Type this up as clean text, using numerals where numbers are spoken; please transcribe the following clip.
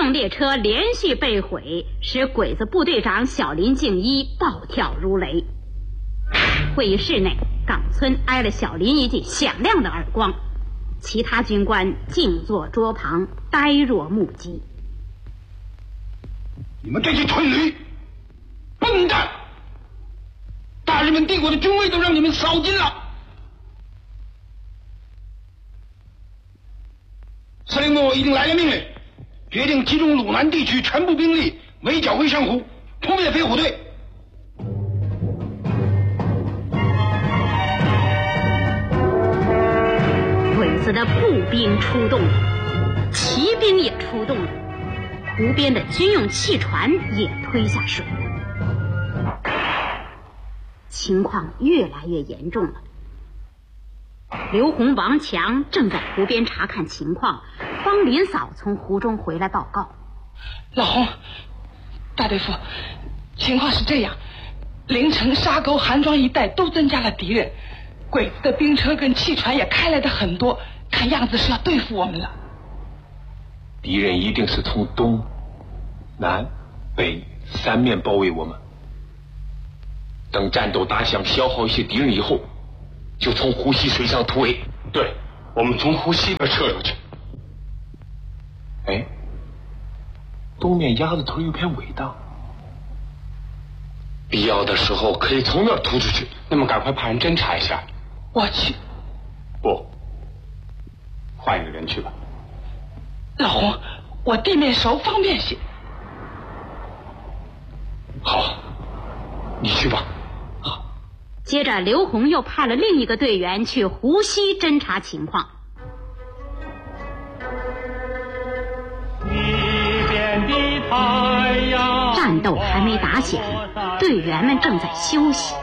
辆列车连续被毁，使鬼子部队长小林敬一暴跳如雷。会议室内，冈村挨了小林一记响亮的耳光，其他军官静坐桌旁，呆若木鸡。 你们这些蠢驴，笨蛋！大日本帝国的军威都让你们扫尽了。司令部已经来了命令，决定集中鲁南地区全部兵力围剿会上湖，扑灭飞虎队。 鬼子的步兵出动了，骑兵也出动了，湖边的军用汽船也推下水了。情况越来越严重了。刘洪、王强正在湖边查看情况，方林嫂从湖中回来报告： 老洪，大队副，情况是这样，凌城、沙沟、韩庄一带都增加了敌人，鬼子的兵车跟汽船也开来的很多，看样子是要对付我们了。 敌人一定是从东、南、北三面包围我们。等战斗打响，消耗一些敌人以后，就从湖西水上突围。 对，我们从湖西边撤出去。 哎，东面鸭子头有片尾荡，必要的时候可以从那儿突出去。 那么赶快派人侦查一下。 我去。 不，换一个人去吧。 老洪，我地面熟，方便些。 好，你去吧。 接着，刘洪又派了另一个队员去湖西侦查情况。战斗还没打响，队员们正在休息。